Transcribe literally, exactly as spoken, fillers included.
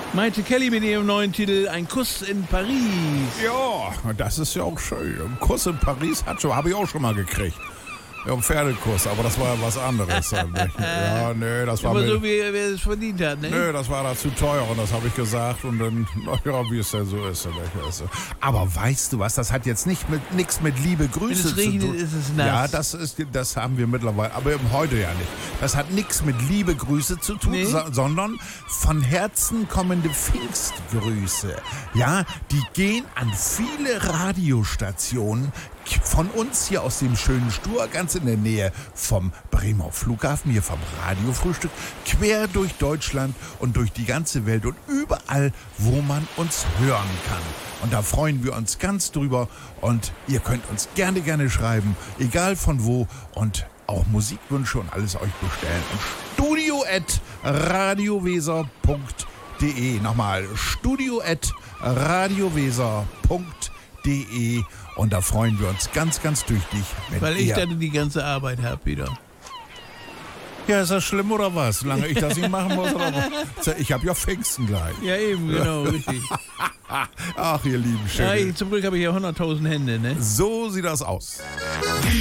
Maite Kelly mit ihrem neuen Titel Ein Kuss in Paris. Ja, das ist ja auch schön. Ein Kuss in Paris hat schon, habe ich auch schon mal gekriegt. Ja, ein Pferdekuss, aber das war ja was anderes. Dann, ne? Ja, nee, das war Aber mir, so wie er es verdient hat, ne? nee, das war da zu teuer und das habe ich gesagt und dann, naja, wie es denn so ist. Aber weißt du was, das hat jetzt nicht mit nichts mit Liebe, Grüße Wenn es zu regnet, tun. ist es nass. Ja, das ist, das haben wir mittlerweile, aber eben heute ja nicht. Das hat nichts mit Liebe, Grüße zu tun, Nee. so, sondern von Herzen kommende Pfingstgrüße. Ja, die gehen an viele Radiostationen von uns hier aus dem schönen Stur, ganz in der Nähe vom Bremer Flughafen, hier vom Radiofrühstück, quer durch Deutschland und durch die ganze Welt und überall, wo man uns hören kann. Und da freuen wir uns ganz drüber und ihr könnt uns gerne, gerne schreiben, egal von wo und auch Musikwünsche und alles euch bestellen. Und studio at radioweser punkt de. Nochmal, studio at radioweser punkt de. Und da freuen wir uns ganz, ganz durch dich. Wenn Weil ich ihr dann die ganze Arbeit habe wieder. ja, ist das schlimm oder was? Solange ich das nicht machen muss oder was? Ich habe ja Pfingsten gleich. Ja, eben, genau, richtig. Ach, ihr Lieben, schön. Ja, ich, zum Glück habe ich ja hunderttausend Hände, ne? So sieht das aus.